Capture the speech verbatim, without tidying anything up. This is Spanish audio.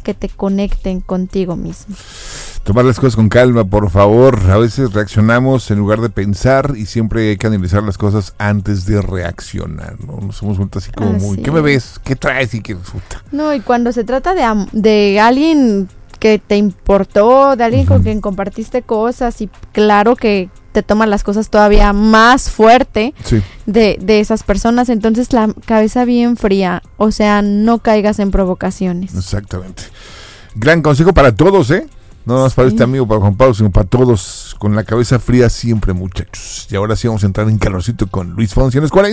que te conecten contigo mismo. Tomar las cosas con calma, por favor. A veces reaccionamos en lugar de pensar y siempre hay que analizar las cosas antes de reaccionar, ¿no? Nos somos juntos así como Así muy, ¿qué es. me ves? ¿Qué traes? Y qué resulta. No, y cuando se trata de, am- de alguien que te importó, de alguien Ujú. con quien compartiste cosas y claro que te toman las cosas todavía más fuerte Sí. de, de esas personas, entonces la cabeza bien fría, o sea, no caigas en provocaciones. Exactamente. Gran consejo para todos, ¿eh? No nada más para Sí. este amigo, para Juan Pablo, sino para todos. Con la cabeza fría siempre, muchachos. Y ahora sí vamos a entrar en calorcito con Luis Fonsi en los cuarenta.